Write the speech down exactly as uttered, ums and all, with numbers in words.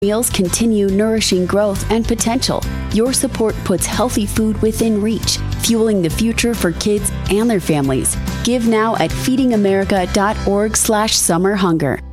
meals continue nourishing growth and potential. Your support puts healthy food within reach, fueling the future for kids and their families. Give now at feeding america dot org slash summer hunger.